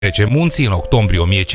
trece munții în octombrie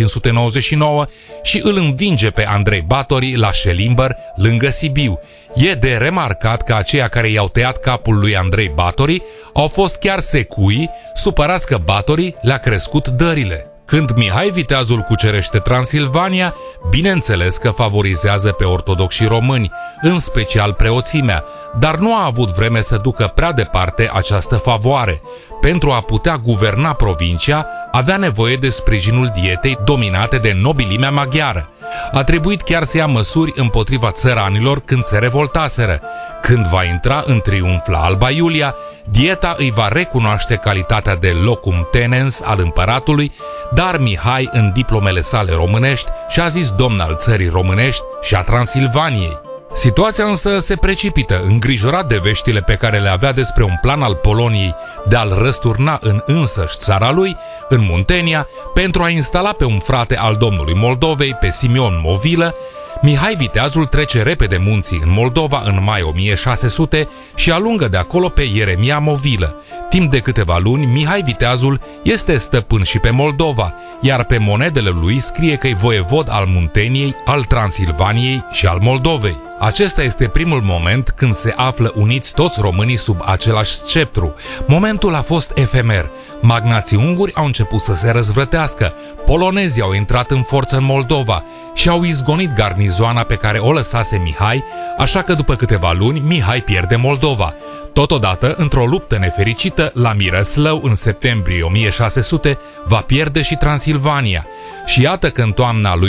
1599 și îl învinge pe Andrei Batory la Șelimber, lângă Sibiu. E de remarcat că aceia care i-au tăiat capul lui Andrei Batory au fost chiar secui, supărați că Batory le-a crescut dările. Când Mihai Viteazul cucerește Transilvania, bineînțeles că favorizează pe ortodoxi români, în special preoțimea, dar nu a avut vreme să ducă prea departe această favoare. Pentru a putea guverna provincia, avea nevoie de sprijinul dietei dominate de nobilimea maghiară. A trebuit chiar să ia măsuri împotriva țăranilor când se revoltaseră. Când va intra în triumf la Alba Iulia, dieta îi va recunoaște calitatea de locum tenens al împăratului, dar Mihai, în diplomele sale românești, și-a zis domn al țării românești și a Transilvaniei. Situația însă se precipită, îngrijorat de veștile pe care le avea despre un plan al Poloniei de a-l răsturna în însăși țara lui, în Muntenia, pentru a instala pe un frate al domnului Moldovei, pe Simion Movilă. Mihai Viteazul trece repede munții în Moldova în mai 1600 și alungă de acolo pe Ieremia Movilă. Timp de câteva luni, Mihai Viteazul este stăpân și pe Moldova, iar pe monedele lui scrie că e voievod al Munteniei, al Transilvaniei și al Moldovei. Acesta este primul moment când se află uniți toți românii sub același sceptru. Momentul a fost efemer. Magnații unguri au început să se răzvrătească, polonezii au intrat în forță în Moldova și au izgonit garnizoana pe care o lăsase Mihai, așa că după câteva luni Mihai pierde Moldova. Totodată, într-o luptă nefericită, la Mirăslău, în septembrie 1600, va pierde și Transilvania. Și iată că în toamna lui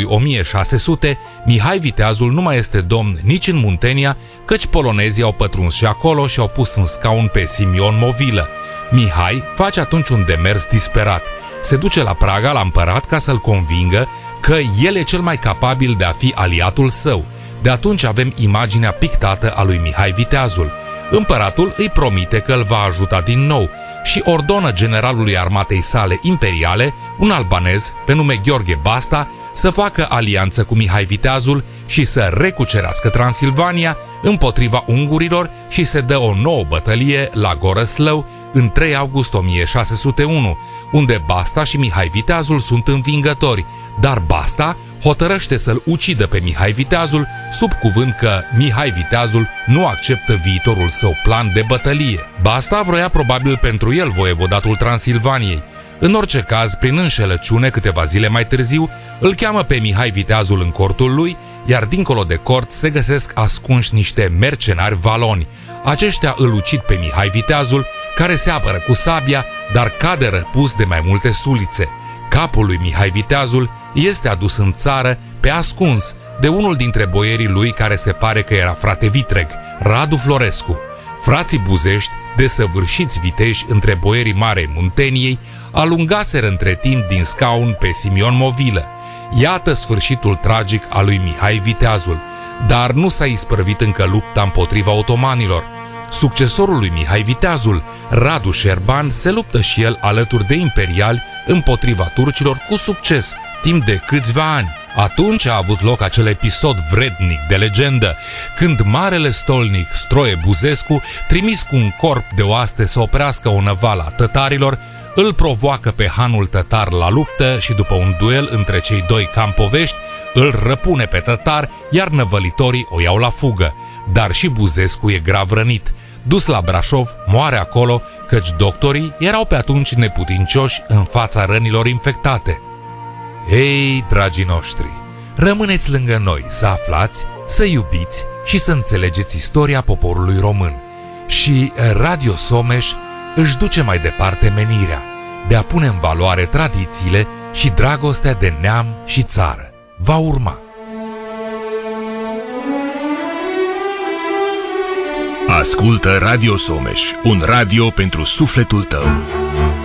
1600, Mihai Viteazul nu mai este domn nici în Muntenia, căci polonezii au pătruns și acolo și au pus în scaun pe Simion Movilă. Mihai face atunci un demers disperat. Se duce la Praga, la împărat, ca să-l convingă că el e cel mai capabil de a fi aliatul său. De atunci avem imaginea pictată a lui Mihai Viteazul. Împăratul îi promite că îl va ajuta din nou și ordonă generalului armatei sale imperiale, un albanez pe nume Gheorghe Basta, să facă alianță cu Mihai Viteazul și să recucerească Transilvania împotriva ungurilor și se dă o nouă bătălie la Gorăslău în 3 august 1601, unde Basta și Mihai Viteazul sunt învingători, dar Basta hotărăște să-l ucidă pe Mihai Viteazul sub cuvânt că Mihai Viteazul nu acceptă viitorul său plan de bătălie. Basta vroia probabil pentru el voievodatul Transilvaniei. În orice caz, prin înșelăciune, câteva zile mai târziu, îl cheamă pe Mihai Viteazul în cortul lui, iar dincolo de cort se găsesc ascunși niște mercenari valoni. Aceștia îl ucid pe Mihai Viteazul, care se apără cu sabia, dar cade răpus de mai multe sulițe. Capul lui Mihai Viteazul este adus în țară pe ascuns de unul dintre boierii lui care se pare că era frate vitreg, Radu Florescu. Frații buzești, desăvârșiți viteji între boierii Marei Munteniei, alungaseră între timp din scaun pe Simion Movilă. Iată sfârșitul tragic al lui Mihai Viteazul, dar nu s-a isprăvit încă lupta împotriva otomanilor. Succesorul lui Mihai Viteazul, Radu Șerban, se luptă și el alături de imperiali împotriva turcilor cu succes, timp de câțiva ani. Atunci a avut loc acel episod vrednic de legendă, când marele stolnic Stroie Buzescu, trimis cu un corp de oaste să oprească o năvală a tătarilor, îl provoacă pe hanul tătar la luptă și după un duel între cei doi campovești, îl răpune pe tătar, iar năvălitorii o iau la fugă. Dar și Buzescu e grav rănit. Dus la Brașov, moare acolo, căci doctorii erau pe atunci neputincioși în fața rănilor infectate. Ei, dragii noștri, rămâneți lângă noi să aflați, să iubiți și să înțelegeți istoria poporului român. Și Radio Someș își duce mai departe menirea de a pune în valoare tradițiile și dragostea de neam și țară. Va urma. Ascultă Radio Someș, un radio pentru sufletul tău.